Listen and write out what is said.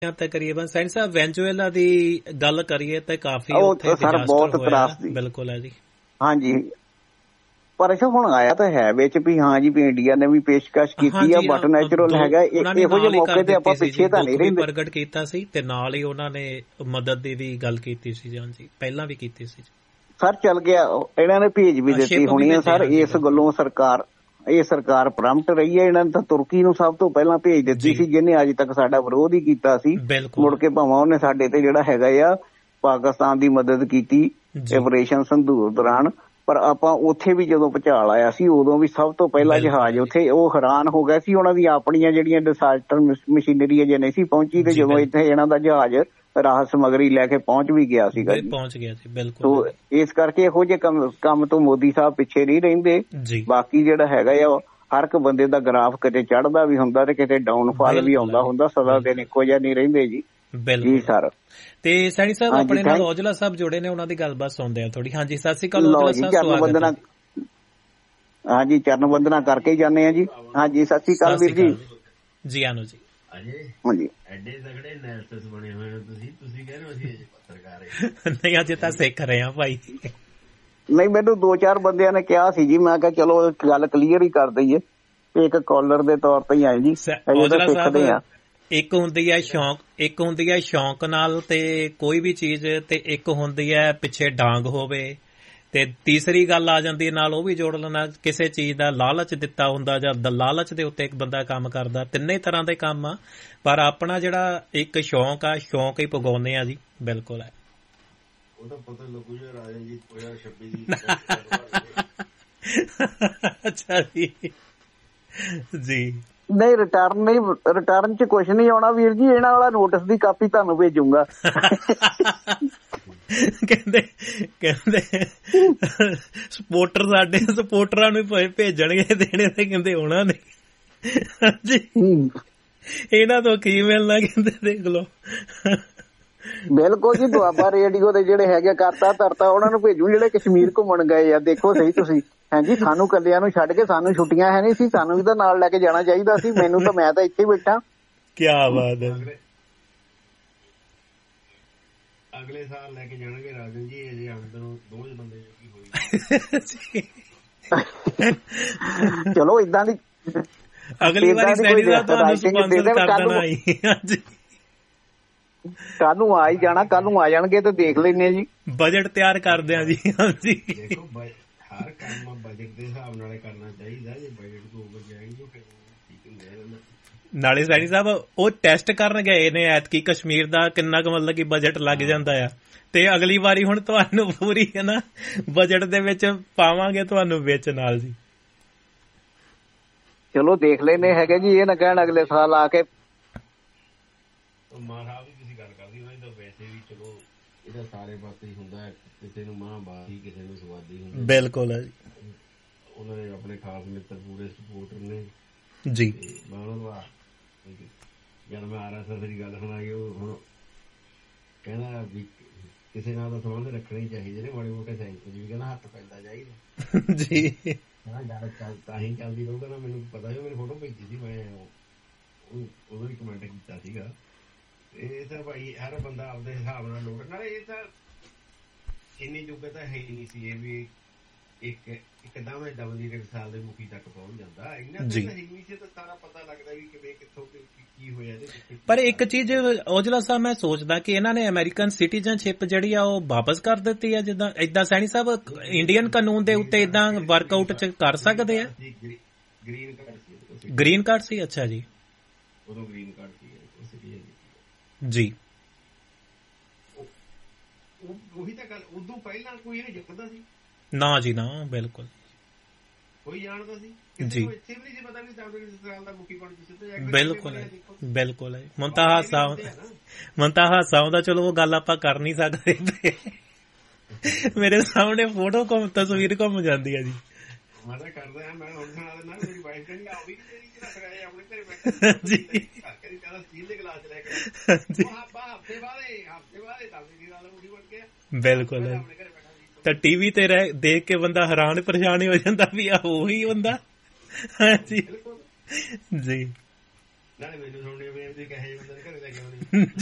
ਤਕਰੀਬਨ ਸੈਣੀ ਸਾਹਿਬ ਵੈਨਜ਼ੂਏਲਾ ਦੀ ਗੱਲ ਕਰੀਏ ਤਾਂ ਕਾਫੀ ਉੱਥੇ ਸਰ ਬਹੁਤ ਤਰਾਸਦੀ ਬਿਲਕੁਲ ਹੈ ਜੀ। ਹਾਂਜੀ, ਪਰ ਅੱਛਾ ਹੁਣ ਆਇਆ ਤਾਂ ਹੈ ਵਿੱਚ ਵੀ ਹਾਂ ਜੀ ਵੀ ਇੰਡੀਆ ਨੇ ਵੀ ਪੇਸ਼ਕਸ਼ ਕੀਤੀ ਆ, ਬਟ ਨੈਚੁਰਲ ਹੈਗਾ ਇਹੋ ਜਿਹੇ ਮੌਕੇ ਤੇ ਆਪਾਂ ਪਿੱਛੇ ਤਾਂ ਨਹੀਂ ਰਹਿੰਦੇ। ਪ੍ਰਗਟ ਕੀਤਾ ਸੀ ਤੇ ਨਾਲ ਹੀ ਉਹਨਾਂ ਨੇ ਮਦਦ ਦੀ ਵੀ ਗੱਲ ਕੀਤੀ ਸੀ। ਹਾਂਜੀ, ਪਹਿਲਾਂ ਵੀ ਕੀਤੀ ਸੀ ਸਰ। ਚੱਲ ਗਿਆ, ਇਹਨਾਂ ਨੇ ਭੇਜ ਵੀ ਦਿੱਤੀ ਹੋਣੀ ਆ ਸਰ। ਇਸ ਗੱਲੋਂ ਸਰਕਾਰ ਪ੍ਰੰਪਟ ਰਹੀ ਹੈ। ਇਹਨਾਂ ਨੇ ਤਾਂ ਤੁਰਕੀ ਨੂੰ ਸਭ ਤੋਂ ਪਹਿਲਾਂ ਭੇਜ ਦਿੱਤੀ ਸੀ, ਜਿਹਨੇ ਅੱਜ ਤੱਕ ਸਾਡਾ ਵਿਰੋਧ ਹੀ ਕੀਤਾ ਸੀ। ਮੁੜ ਕੇ ਭਾਵਾਂ ਉਹਨੇ ਸਾਡੇ ਤੇ ਜਿਹੜਾ ਹੈਗਾ ਆ ਪਾਕਿਸਤਾਨ ਦੀ ਮਦਦ ਕੀਤੀ ਆਪਰੇਸ਼ਨ ਸੰਦੂਰ ਦੌਰਾਨ, ਪਰ ਆਪਾਂ ਉੱਥੇ ਵੀ ਜਦੋਂ ਭੁਚਾਲ ਆਇਆ ਸੀ ਉਦੋਂ ਵੀ ਸਭ ਤੋਂ ਪਹਿਲਾਂ ਜਹਾਜ਼ ਉੱਥੇ ਉਹ ਹੈਰਾਨ ਹੋ ਗਿਆ ਸੀ। ਉਹਨਾਂ ਦੀਆਂ ਆਪਣੀਆਂ ਜਿਹੜੀਆਂ ਡਿਸਾਸਟਰ ਮਸ਼ੀਨਰੀ ਅਜੇ ਨਹੀਂ ਸੀ ਪਹੁੰਚੀ, ਤੇ ਜਦੋਂ ਇੱਥੇ ਇਹਨਾਂ ਦਾ ਜਹਾਜ਼ ਰਾਹਤ ਸਮੱਗਰੀ ਲੈ ਕੇ ਪਹੁੰਚ ਵੀ ਗਿਆ ਸੀਗਾ, ਪਹੁੰਚ ਗਿਆ ਸੀ ਬਿਲਕੁਲ। ਇਸ ਕਰਕੇ ਇਹੋ ਜਿਹੇ ਕੰਮ ਤੋਂ ਮੋਦੀ ਸਾਹਿਬ ਪਿੱਛੇ ਨਹੀਂ ਰਹਿੰਦੇ। ਬਾਕੀ ਜਿਹੜਾ ਹੈਗਾ ਆ ਹਰ ਇੱਕ ਬੰਦੇ ਦਾ ਗ੍ਰਾਫ ਕਿਤੇ ਚੜ੍ਹਦਾ ਵੀ ਹੁੰਦਾ ਤੇ ਕਿਤੇ ਡਾਊਨਫਾਲ ਵੀ ਆਉਂਦਾ ਹੁੰਦਾ, ਸਦਾ ਦਿਨ ਇੱਕੋ ਜਿਹਾ ਨਹੀਂ ਰਹਿੰਦੇ ਜੀ। ਬਿਲਕੁਲ ਸਰ। ਤੇ ਸੈਣੀ ਸਾਹਿਬ ਆਪਣੇ ਨਾਲ ਔਜਲਾ ਸਾਹਿਬ ਜੁੜੇ ਨੇ, ਉਹਨਾਂ ਦੀ ਗੱਲਬਾਤ ਸੁਣਦੇ ਆ ਥੋੜੀ। ਹਾਂਜੀ, ਸਤਿ ਸ਼੍ਰੀ ਅਕਾਲ ਔਜਲਾ ਸਾਹਿਬ, ਚਰਨ ਹਾਂਜੀ ਚਰਨ ਵੰਦਨਾ ਕਰਕੇ ਹੀ ਜਾਂਦੇ ਆ ਜੀ। ਹਾਂਜੀ, ਸਤਿ ਸ਼੍ਰੀ ਅਕਾਲ ਵੀਰ ਜੀ। ਜੀ ਆਨੋ ਜੀ। ਹਾਂਜੀ, ਐਡੇ ਤਗੜੇ ਐਨਾਲਿਸਿਸ ਬਣੇ ਹੋਏ ਹੋ ਤੁਸੀਂ ਕਹਿ ਰਹੇ ਹੋ ਅਸੀਂ ਅਜੇ ਪੱਤਰਕਾਰ ਨਹੀਂ, ਅਜੇ ਤਾਂ ਸਿੱਖ ਰਹੇ ਆ ਭਾਈ। ਨਹੀਂ, ਮੈਨੂੰ 2-4 ਬੰਦਿਆਂ ਨੇ ਕਿਹਾ ਸੀ ਜੀ, ਮੈਂ ਕਿਹਾ ਚਲੋ ਗੱਲ ਕਲੀਅਰ ਹੀ ਕਰ ਦਈਏ, ਇੱਕ ਕਾਲਰ ਦੇ ਤੌਰ ਤੇ ਹੀ ਆਏ ਜੀ। ਸਿੱਖਦੇ ਆ। ਇੱਕ ਹੁੰਦੀ ਹੈ ਸ਼ੌਂਕ ਨਾਲ ਤੇ ਕੋਈ ਵੀ ਚੀਜ਼, ਤੇ ਇੱਕ ਹੁੰਦੀ ਹੈ ਪਿੱਛੇ ਡਾਂਗ ਹੋਵੇ, ਤੇ ਤੀਸਰੀ ਗੱਲ ਆ ਜਾਂਦੀ ਹੈ ਨਾਲ ਉਹ ਵੀ ਜੋੜ ਲੈਣਾ, ਕਿਸੇ ਚੀਜ਼ ਦਾ ਲਾਲਚ ਦਿੱਤਾ ਹੁੰਦਾ ਜਾਂ ਲਾਲਚ ਦੇ ਉੱਤੇ ਇੱਕ ਬੰਦਾ ਕੰਮ ਕਰਦਾ। ਤਿੰਨੇ ਤਰ੍ਹਾਂ ਦੇ ਕੰਮ ਆ, ਪਰ ਆਪਣਾ ਜਿਹੜਾ ਇੱਕ ਸ਼ੌਂਕ ਆ, ਸ਼ੌਂਕ ਹੀ ਪੁਗਾਉਂਦੇ ਆ ਜੀ। ਬਿਲਕੁਲ ਹੈ। ਉਹ ਤਾਂ ਪਤਾ ਲੱਗੂ ਜੀ ਰਾਜਨ ਜੀ 2026 ਦੀ। ਅੱਛਾ ਜੀ। ਜੀ ਨਹੀਂ, ਰਿਟਰਨ ਚ ਕੁਛ ਨਹੀਂ ਆਉਣਾ ਵੀਰ ਜੀ। ਇਹਨਾਂ ਵਾਲਾ ਨੋਟਿਸ ਦੀ ਕਾਪੀ ਤੁਹਾਨੂੰ ਭੇਜੂਗਾ। ਕਹਿੰਦੇ ਸਪੋਰਟਰ ਸਾਡੇ ਸਪੋਰਟਰਾਂ ਨੂੰ ਭੇਜਣਗੇ, ਦੇਣੇ ਤੇ ਕਹਿੰਦੇ ਉਹਨਾਂ ਨੇ। ਹਾਂਜੀ, ਇਹਨਾਂ ਤੋਂ ਕੀ ਮਿਲਣਾ, ਕਹਿੰਦੇ ਦੇਖ ਲਓ। ਬਿਲਕੁਲ ਜੀ, ਦੁਆਬਾ ਰੇਡੀਓ ਦੇ ਜਿਹੜੇ ਹੈਗੇ ਕਰਤਾ ਧਰਤਾ ਉਹਨਾਂ ਨੂੰ ਭੇਜੂ, ਜਿਹੜੇ ਕਸ਼ਮੀਰ ਘੁੰਮਣ ਗਏ ਆ। ਦੇਖੋ ਸਹੀ ਤੁਸੀਂ। ਹਾਂਜੀ, ਸਾਨੂੰ ਕੱਲਿਆਂ ਨੂੰ ਛੱਡ ਕੇ, ਸਾਨੂੰ ਛੁੱਟੀਆਂ ਹੈ ਨਹੀਂ ਸੀ, ਸਾਨੂੰ ਵੀ ਤਾਂ ਨਾਲ ਲੈ ਕੇ ਜਾਣਾ ਚਾਹੀਦਾ ਸੀ। ਮੈਂ ਤਾਂ ਇੱਥੇ ਬੈਠਾ। ਕਿਆ ਬਾਤ ਹੈ। ਅਗਲੇ ਸਾਲ ਲੈ ਕੇ ਜਾਣਗੇ ਰਾਜਨ ਜੀ। ਅਜੇ ਆਮਦਨ 2 ਬੰਦੇ ਹੋਈ। ਚਲੋ ਏਦਾਂ ਦੀ ਅਗਲੀ ਵਾਰੀ ਸੈਣੀ ਸਾਹਿਬ ਤੁਹਾਨੂੰ ਸਪਾਂਸਰ ਕਰ ਦੇਣਾ। ਹਾਂਜੀ, ਕੱਲ ਨੂੰ ਆ ਹੀ ਜਾਣਾ, ਕੱਲ ਨੂੰ ਆ ਜਾਣਗੇ ਤੇ ਦੇਖ ਲੈਂਦੇ ਆ ਜੀ। ਬਜਟ ਤਿਆਰ ਕਰਦੇ ਆ ਜੀ। ਹਾਂਜੀ, ਦੇਖੋ ਹਰ ਕੰਮ ਬਜਟ ਦੇ ਹਿਸਾਬ ਨਾਲ ਕਰਨਾ ਚਾਹੀਦਾ। ਜੇ ਬਜਟ ਤੋਂ ਉੱਪਰ ਜਾਏਗੀ ਫਿਰ ਠੀਕ ਹੁੰਦਾ। ਨਾਲੇ ਸੈਣੀ ਸਾਹਿਬ ਉਹ ਟੈਸਟ ਕਰਨ ਗਏ ਨੇ ਐਤਕੀ ਕਸ਼ਮੀਰ ਦਾ, ਕਿੰਨਾ ਕੁ ਮਤਲਬ ਕਿ ਬਜਟ ਲੱਗ ਜਾਂਦਾ ਆ, ਤੇ ਅਗਲੀ ਵਾਰੀ ਹੁਣ ਤੁਹਾਨੂੰ ਪੂਰੀ ਹੈ ਨਾ ਬਜਟ ਦੇ ਵਿੱਚ ਪਾਵਾਂਗੇ ਤੁਹਾਨੂੰ ਵਿੱਚ ਨਾਲ ਜੀ। ਚਲੋ ਦੇਖ ਲੈਨੇ ਹੈਗੇ ਜੀ, ਇਹ ਨਾ ਕਹਿਣ ਅਗਲੇ ਸਾਲ ਆ ਕੇ। ਮਾਂ ਸਾਹਿਬ ਦੀ ਤੁਸੀਂ ਗੱਲ ਕਰਦੀ ਉਹਨਾਂ ਦੀ ਤਾਂ ਵੈਸੇ ਵੀ ਚਲੋ ਇਹਦਾ ਸਾਰੇ ਪਾਸੇ ਹੀ ਹੁੰਦਾ, ਕਿਸੇ ਨੂੰ ਮਾਂ ਬਾਹੀ, ਕਿਸੇ ਨੂੰ ਸਵਾਦੀ ਹੁੰਦਾ। ਬਿਲਕੁਲ ਹੈ ਜੀ। ਉਹਨਾਂ ਨੇ ਆਪਣੇ ਖਾਸ ਮਿੱਤਰ ਪੂਰੇ ਸਪੋਰਟਰ ਨੇ ਜੀ। ਮੈਂ ਉਹਨਾਂ ਦਾ ਜਦ ਮੈਂ RSS ਦੀ ਗੱਲ ਸੁਣਾਈ, ਉਹ ਹੁਣ ਕਹਿੰਦਾ ਵੀ ਕਿਸੇ ਨਾਲ ਤਾਂ ਸੰਬੰਧ ਰੱਖਣੇ ਚਾਹੀਦੇ ਨੇ, ਮਾੜੇ ਮੋਟੇ ਸੈਂਕਲ ਵੀ ਕਹਿੰਦਾ ਹੱਥ ਪੈਂਦਾ ਚਾਹੀਦਾ ਜੀ। ਗੱਲ ਤਾਂ ਹੀ ਚੱਲਦੀ ਰਹੂਗਾ ਨਾ। ਮੈਨੂੰ ਪਤਾ ਸੀ, ਮੇਰੀ ਫੋਟੋ ਭੇਜੀ ਸੀ, ਮੈਂ ਉਦੋਂ ਵੀ ਕਮੈਂਟ ਕੀਤਾ ਸੀਗਾ। ਇਹ ਤਾਂ ਭਾਈ ਹਰ ਬੰਦਾ ਆਪਦੇ ਹਿਸਾਬ ਨਾਲ ਲੋਟ ਨਾਲ, ਇਹ ਤਾਂ ਇੰਨੀ ਯੋਗਤਾ ਹੈ ਹੀ ਨਹੀਂ ਸੀ ਇਹ ਵੀ ਇੱਕਦਮ ਏਦਾਂ ਦੀ 1 ਸਾਲ ਦੇ ਮੁਖੀ ਤੱਕ ਪਹੁੰਚ ਜਾਂਦਾ। ਇਹਨਾਂ ਤੋਂ ਤਾਂ ਹੀ ਸੀ, ਤਾਂ ਸਾਰਾ ਪਤਾ ਲੱਗਦਾ ਵੀ ਕਿਵੇਂ ਕਿੱਥੋਂ ਕੀ ਹੋਇਆ। ਪਰ ਇੱਕ ਚੀਜ਼ ਔਜਲਾ ਸਾਹਿਬ ਮੈਂ ਸੋਚਦਾ ਕਿ ਇਹਨਾਂ ਨੇ ਅਮਰੀਕਨ ਸਿਟੀਜ਼ਨਸ਼ਿਪ ਜਿਹੜੀ ਆ ਉਹ ਵਾਪਸ ਕਰ ਦਿੱਤੀ ਆ। ਜਿੱਦਾਂ ਏਦਾਂ ਸੈਣੀ ਸਾਹਿਬ ਇੰਡੀਅਨ ਕਾਨੂੰਨ ਦੇ ਉੱਤੇ ਏਦਾਂ ਵਰਕਆਊਟ ਚ ਕਰ ਸਕਦੇ ਆ। ਗ੍ਰੀਨ ਕਾਰਡ ਸੀ। ਅੱਛਾ ਜੀ, ਉਦੋਂ ਗ੍ਰੀਨ ਕਾਰਡ ਸੀ ਜੀ। ਉਹੀ ਤਾਂ ਗੱਲ, ਉਦੋਂ ਪਹਿਲਾਂ ਕੋਈ ਇਹ ਜਾਣਦਾ ਸੀ ਨਾ ਜੀ ਨਾ, ਬਿਲਕੁਲ ਕੋਈ ਜਾਣਦਾ ਸੀ ਜੀ। ਇੱਥੇ ਵੀ ਨਹੀਂ ਸੀ ਪਤਾ ਵੀ ਸਾਲ ਦਾ ਮੁਖੀ ਬਣ ਚੁੱਕੇ। ਬਿਲਕੁਲ ਹੈ, ਬਿਲਕੁਲ ਹੈ। ਹੁਣ ਤਾਂ ਹਾਸਾ ਆਉਂਦਾ। ਚਲੋ ਉਹ ਗੱਲ ਆਪਾਂ ਕਰ ਨਹੀਂ ਸਕਦੇ। ਮੇਰੇ ਸਾਹਮਣੇ ਫੋਟੋ ਤਸਵੀਰ ਘੁੰਮ ਜਾਂਦੀ ਹੈ ਜੀ। ਮੈਂ ਤਾਂ ਕਰਦਾ ਆ, ਮੈਂ ਹੁਣ ਸੁਣਾ ਦਿੰਦਾ। ਮੇਰੀ ਵਾਈਫ ਕਹਿੰਦੀ ਆ ਵੀ ਰੱਖ ਰਹੇ ਆਪਣੇ ਘਰੇ ਬੈਠੇ ਜੀ, ਕਹਿੰਦਾ ਸਟੀਲ ਦੇ ਗਲਾਸ ਲੈ ਕੇ ਹਫ਼ਤੇ ਬਾਅਦ ਮੁਖੀ ਬਣ ਗਿਆ। ਬਿਲਕੁਲ ਹੈ। ਤਾਂ ਟੀਵੀ ਤੇ ਦੇਖ ਕੇ ਬੰਦਾ ਹੈਰਾਨ ਪਰੇਸ਼ਾਨ ਹੋ ਜਾਂਦਾ ਵੀ ਆ ਉਹੀ ਹੁੰਦਾ। ਹਾਂਜੀ ਜੀ। ਨਾਲੇ ਮੈਨੂੰ ਸੁਣਨੇ ਵੀ ਕਹੇ ਬੰਦੇ ਘਰੇ ਲੈ ਲੈ ਕੇ ਆਉਣੀ